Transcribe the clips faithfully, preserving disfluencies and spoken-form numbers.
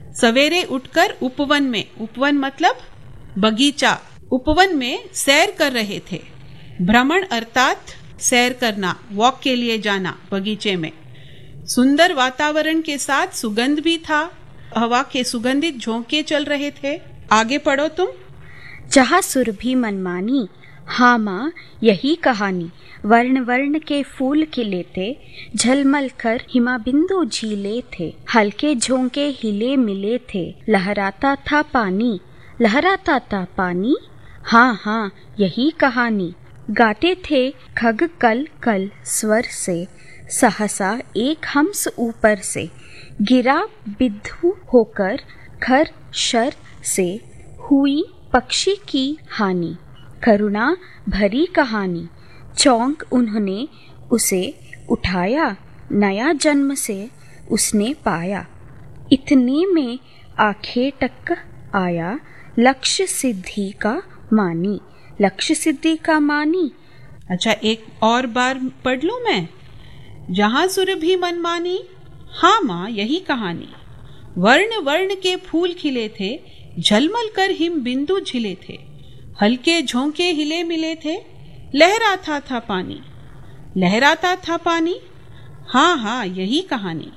सवेरे उठकर उपवन में, उपवन मतलब बगीचा, उपवन में सैर कर रहे थे। भ्रमण अर्थात सैर करना, वॉक के लिए जाना बगीचे में। सुंदर वातावरण के साथ सुगंध भी था, हवा के सुगंधित झोंके चल रहे थे। आगे पढ़ो तुम। जहाँ सुरभि मनमानी, हाँ माँ यही कहानी। वर्ण वर्ण के फूल खिले थे, झलमल कर हिमाबिंदु झीले थे। हल्के झोंके हिले मिले थे, लहराता था पानी, लहराता था पानी। हाँ हाँ यही कहानी। गाते थे खग कल कल स्वर से, सहसा एक हंस ऊपर से। गिरा बिद्धू होकर खर शर से, हुई पक्षी की हानि। करुणा भरी कहानी, चौंक उन्होंने उसे उठाया। नया जन्म से उसने पाया, इतने में आंखें टक आया। लक्ष्य सिद्धि का मानी, लक्ष्य सिद्धि का मानी। अच्छा, एक और बार पढ़ लूं मैं। जहाँ सुरभि मनमानी, हाँ माँ यही कहानी। वर्ण वर्ण के फूल खिले थे, झलमल कर हिम बिंदु झिले थे। हल्के झोंके हिले मिले थे, लहराता था पानी, लहराता था पानी। हाँ हाँ यही कहानी।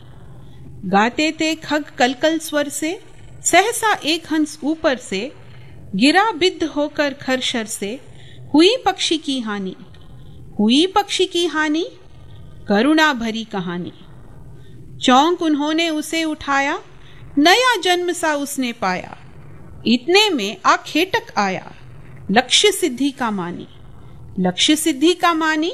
गाते थे खग कलकल स्वर से, सहसा एक हंस ऊपर से। गिरा बिद्ध होकर खरशर से, हुई पक्षी की हानि, हुई पक्षी की हानि। करुणा भरी कहानी, चौंक उन्होंने उसे उठाया। नया जन्म सा उसने पाया, इतने में आखेटक आया। लक्ष्य सिद्धि का मानी, लक्ष्य सिद्धि का मानी।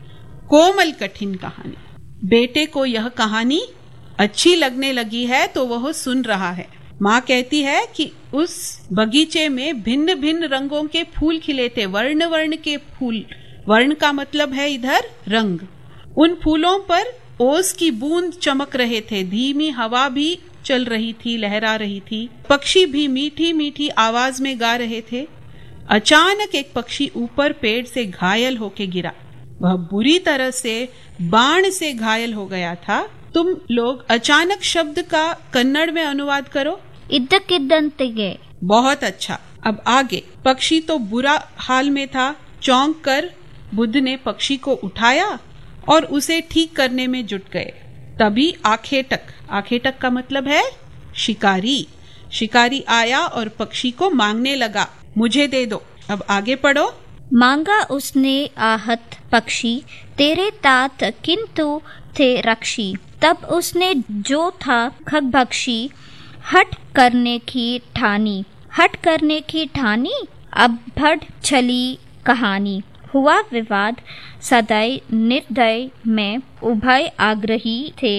कोमल कठिन कहानी। बेटे को यह कहानी अच्छी लगने लगी है तो वह सुन रहा है। माँ कहती है कि उस बगीचे में भिन्न भिन्न रंगों के फूल खिले थे, वर्ण वर्ण के फूल। वर्ण का मतलब है इधर रंग। उन फूलों पर ओस की बूंद चमक रहे थे, धीमी हवा भी चल रही थी, लहरा रही थी। पक्षी भी मीठी मीठी आवाज में गा रहे थे। अचानक एक पक्षी ऊपर पेड़ से घायल होके गिरा। वह बुरी तरह से बाण से घायल हो गया था। तुम लोग अचानक शब्द का कन्नड़ में अनुवाद करो। इद्दक्किद्दंतिगे। बहुत अच्छा। अब आगे। पक्षी तो बुरा हाल में था। चौंक कर बुद्ध ने पक्षी को उठाया और उसे ठीक करने में जुट गए। तभी आखेटक, आखेटक का मतलब है शिकारी। शिकारी आया और पक्षी को मांगने लगा, मुझे दे दो। अब आगे पढ़ो। मांगा उसने आहत पक्षी, तेरे तात किंतु थे रक्षी। तब उसने जो था खगभक्षी, हट करने की ठानी। हट करने की ठानी, अब बढ़ चली कहानी। हुआ विवाद सदैव निर्दय में, उभय आग्रही थे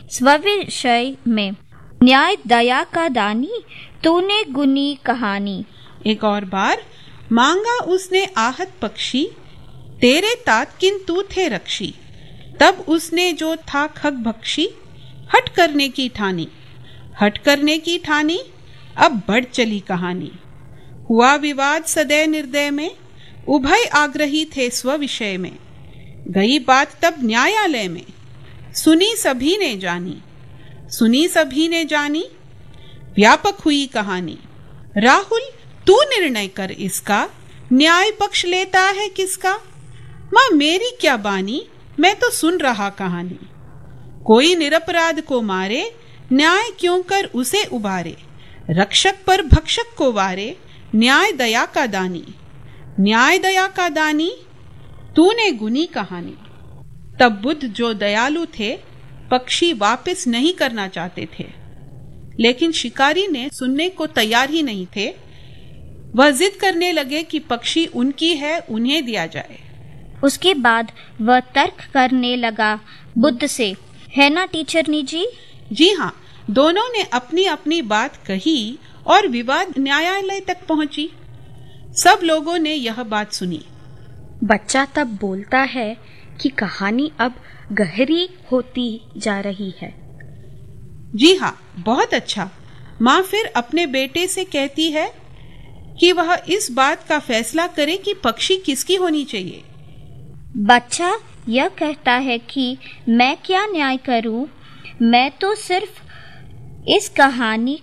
स्विषय में। न्याय दया का दानी, तूने गुनी कहानी। एक और बार। मांगा उसने आहत पक्षी, तेरे तात किंतु थे रक्षी। तब उसने जो था खगभक्षी, हट करने की ठानी। हट करने की ठानी, अब बढ़ चली कहानी। हुआ विवाद सदैव निर्दय में, उभय आग्रही थे स्विषय में। गई बात तब न्यायालय में, सुनी सभी ने जानी। सुनी सभी ने जानी, व्यापक हुई कहानी। राहुल तू निर्णय कर इसका, न्याय पक्ष लेता है किसका। माँ मेरी क्या बानी, मैं तो सुन रहा कहानी। कोई निरपराध को मारे, न्याय क्यों कर उसे उबारे। रक्षक पर भक्षक को वारे, न्याय दया का दानी। न्याय दया का दानी, तूने गुनी कहानी। तब बुद्ध जो दयालु थे, पक्षी वापस नहीं करना चाहते थे, लेकिन शिकारी ने सुनने को तैयार ही नहीं थे। वह जिद करने लगे कि पक्षी उनकी है, उन्हें दिया जाए। उसके बाद वह तर्क करने लगा बुद्ध से, है ना टीचरनी जी? जी हाँ, दोनों ने अपनी अपनी बात कही और विवाद न्यायालय तक पहुंची। सब लोगों ने यह बात सुनी। बच्चा तब बोलता है कि कहानी अब गहरी होती जा रही है। जी हाँ, बहुत अच्छा। माँ फिर अपने बेटे से कहती है कि वह इस बात का फैसला करे कि पक्षी किसकी होनी चाहिए। बच्चा यह कहता है कि मैं क्या न्याय करूं, मैं तो सिर्फ इस कहानी